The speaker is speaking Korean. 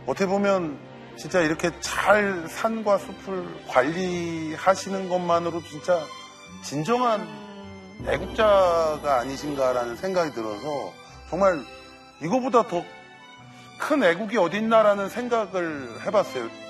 어떻게 보면 진짜 이렇게 잘 산과 숲을 관리하시는 것만으로도 진짜 진정한 애국자가 아니신가라는 생각이 들어서 정말 이거보다 더 큰 애국이 어딨나라는 생각을 해봤어요.